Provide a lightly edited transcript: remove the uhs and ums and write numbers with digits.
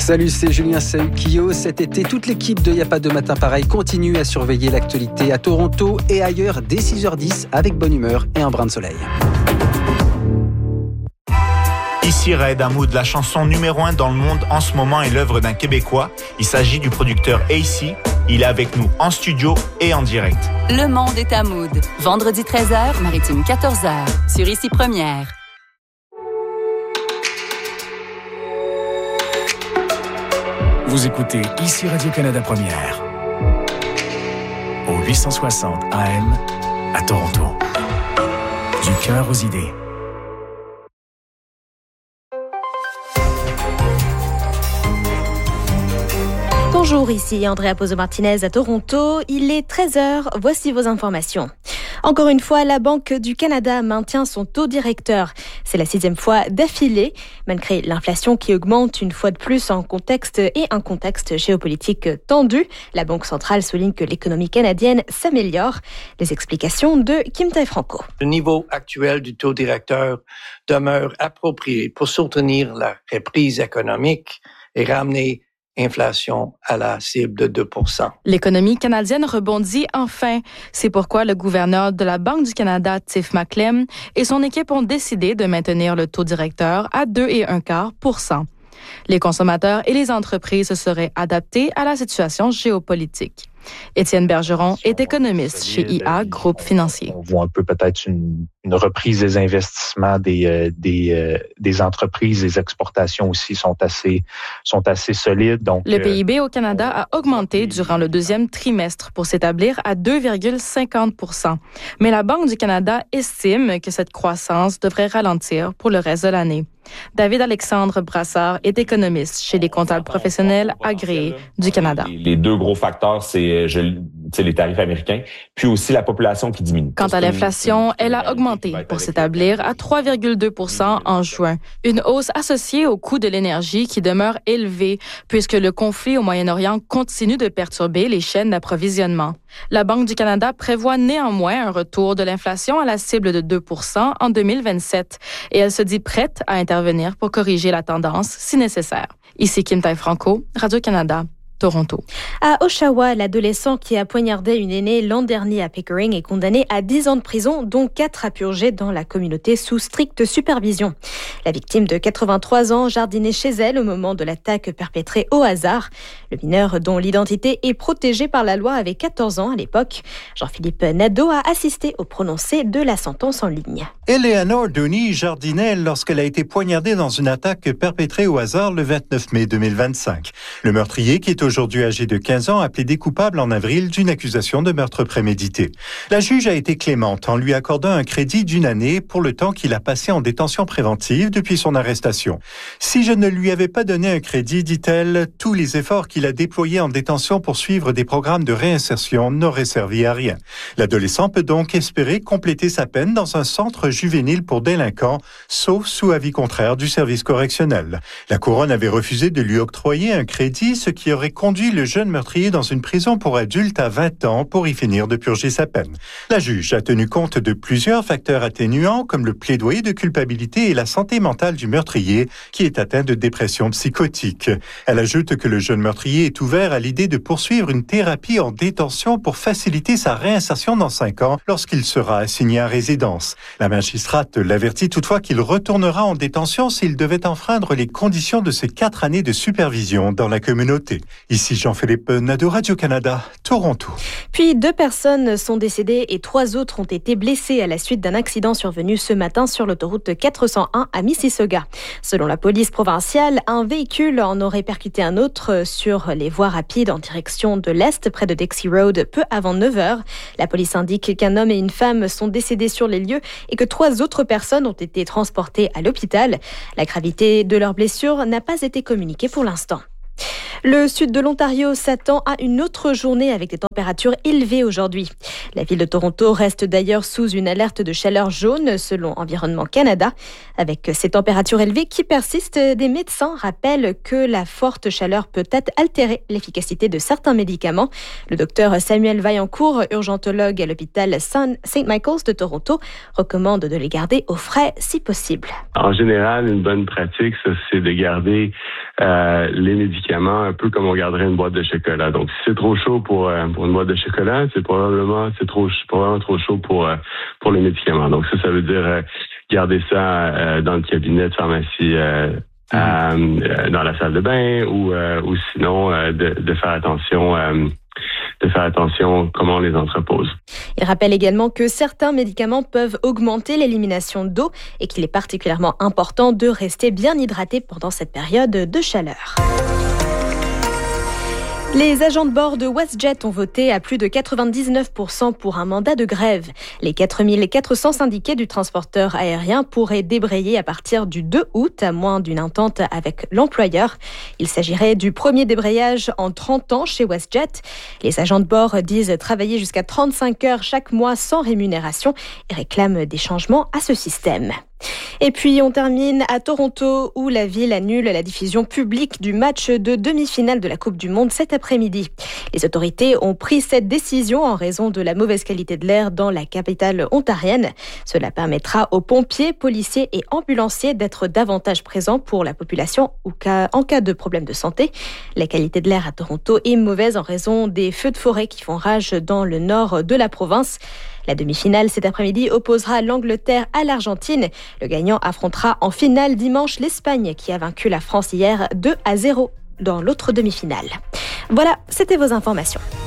Salut, c'est Julien Saukio. Cet été, toute l'équipe de Y'a pas de matin pareil continue à surveiller l'actualité à Toronto et ailleurs dès 6h10 avec bonne humeur et un brin de soleil. Ici Red Hamoud, la chanson numéro 1 dans le monde en ce moment est l'œuvre d'un Québécois. Il s'agit du producteur AC. Il est avec nous en studio et en direct. Le monde est à Mood. Vendredi 13h, Maritime 14h. Sur Ici Première. Vous écoutez Ici Radio-Canada Première. Au 860 AM à Toronto. Du cœur aux idées. Bonjour, ici Andrea Pozo-Martinez à Toronto. Il est 13h, voici vos informations. Encore une fois, la Banque du Canada maintient son taux directeur. C'est la 6e fois d'affilée, malgré l'inflation qui augmente une fois de plus en contexte géopolitique tendu. La Banque centrale souligne que l'économie canadienne s'améliore. Les explications de Kim Tai-Franco. Le niveau actuel du taux directeur demeure approprié pour soutenir la reprise économique et ramener inflation à la cible de 2%. L'économie canadienne rebondit enfin. C'est pourquoi le gouverneur de la Banque du Canada, Tiff Macklem, et son équipe ont décidé de maintenir le taux directeur à 2,25%. Les consommateurs et les entreprises se seraient adaptés à la situation géopolitique. Étienne Bergeron est économiste chez IA Groupe Financier. On voit un peu peut-être une reprise des investissements des entreprises. Les exportations aussi sont assez solides. Donc, le PIB au Canada a augmenté durant le deuxième trimestre pour s'établir à 2,50%. Mais la Banque du Canada estime que cette croissance devrait ralentir pour le reste de l'année. David-Alexandre Brassard est économiste chez les comptables professionnels agréés du Canada. Les deux gros facteurs, c'est les tarifs américains, puis aussi la population qui diminue. Quant à l'inflation, elle a augmenté pour s'établir à 3,2% en juin. Une hausse associée au coût de l'énergie qui demeure élevé puisque le conflit au Moyen-Orient continue de perturber les chaînes d'approvisionnement. La Banque du Canada prévoit néanmoins un retour de l'inflation à la cible de 2% en 2027 et elle se dit prête à intervenir pour corriger la tendance si nécessaire. Ici Kim Tai-Franco, Radio-Canada. Toronto. À Oshawa, l'adolescent qui a poignardé une aînée l'an dernier à Pickering est condamné à 10 ans de prison, dont 4 à purger dans la communauté sous stricte supervision. La victime de 83 ans jardinait chez elle au moment de l'attaque perpétrée au hasard. Le mineur, dont l'identité est protégée par la loi, avait 14 ans à l'époque. Jean-Philippe Nadeau a assisté au prononcé de la sentence en ligne. Eleanor Dooney jardinait lorsqu'elle a été poignardée dans une attaque perpétrée au hasard le 29 mai 2025. Le meurtrier, qui est aujourd'hui âgé de 15 ans, a plaidé coupable en avril d'une accusation de meurtre prémédité. La juge a été clémente en lui accordant un crédit d'1 année pour le temps qu'il a passé en détention préventive depuis son arrestation. Si je ne lui avais pas donné un crédit, dit-elle, tous les efforts qu'il a déployés en détention pour suivre des programmes de réinsertion n'auraient servi à rien. L'adolescent peut donc espérer compléter sa peine dans un centre juvénile pour délinquants, sauf sous avis contraire du service correctionnel. La couronne avait refusé de lui octroyer un crédit, ce qui aurait conduit le jeune meurtrier dans une prison pour adultes à 20 ans pour y finir de purger sa peine. La juge a tenu compte de plusieurs facteurs atténuants comme le plaidoyer de culpabilité et la santé mentale du meurtrier qui est atteint de dépression psychotique. Elle ajoute que le jeune meurtrier est ouvert à l'idée de poursuivre une thérapie en détention pour faciliter sa réinsertion dans 5 ans lorsqu'il sera assigné à résidence. La magistrate l'avertit toutefois qu'il retournera en détention s'il devait enfreindre les conditions de ses 4 années de supervision dans la communauté. Ici Jean-Philippe Nadeau, Radio-Canada, Toronto. Puis 2 personnes sont décédées et 3 autres ont été blessées à la suite d'un accident survenu ce matin sur l'autoroute 401 à Mississauga. Selon la police provinciale, un véhicule en aurait percuté un autre sur les voies rapides en direction de l'Est, près de Dixie Road, peu avant 9h. La police indique qu'un homme et une femme sont décédés sur les lieux et que 3 autres personnes ont été transportées à l'hôpital. La gravité de leurs blessures n'a pas été communiquée pour l'instant. Le sud de l'Ontario s'attend à une autre journée avec des températures élevées aujourd'hui. La ville de Toronto reste d'ailleurs sous une alerte de chaleur jaune selon Environnement Canada. Avec ces températures élevées qui persistent, des médecins rappellent que la forte chaleur peut altérer l'efficacité de certains médicaments. Le docteur Samuel Vaillancourt, urgentologue à l'hôpital St. Michael's de Toronto, recommande de les garder au frais si possible. En général, une bonne pratique, ça, c'est de garder les médicaments un peu comme on garderait une boîte de chocolat. Donc, si c'est trop chaud pour une boîte de chocolat, c'est probablement trop chaud pour les médicaments. Donc, ça veut dire garder ça dans le cabinet de pharmacie dans la salle de bain ou sinon de faire attention comment on les entrepose. Il rappelle également que certains médicaments peuvent augmenter l'élimination d'eau et qu'il est particulièrement important de rester bien hydraté pendant cette période de chaleur. Les agents de bord de WestJet ont voté à plus de 99% pour un mandat de grève. Les 4400 syndiqués du transporteur aérien pourraient débrayer à partir du 2 août, à moins d'une entente avec l'employeur. Il s'agirait du premier débrayage en 30 ans chez WestJet. Les agents de bord disent travailler jusqu'à 35 heures chaque mois sans rémunération et réclament des changements à ce système. Et puis on termine à Toronto où la ville annule la diffusion publique du match de demi-finale de la Coupe du Monde cet après-midi. Les autorités ont pris cette décision en raison de la mauvaise qualité de l'air dans la capitale ontarienne. Cela permettra aux pompiers, policiers et ambulanciers d'être davantage présents pour la population en cas de problème de santé. La qualité de l'air à Toronto est mauvaise en raison des feux de forêt qui font rage dans le nord de la province. La demi-finale cet après-midi opposera l'Angleterre à l'Argentine. Le gagnant affrontera en finale dimanche l'Espagne qui a vaincu la France hier 2-0 dans l'autre demi-finale. Voilà, c'était vos informations.